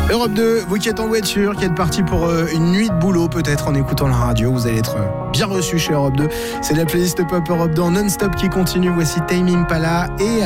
Europe 2, vous qui êtes en voiture, qui êtes parti pour une nuit de boulot peut-être en écoutant la radio, vous allez être bien reçu chez Europe 2. C'est la playlist Pop Europe 2 en non-stop qui continue. Voici Tame Impala et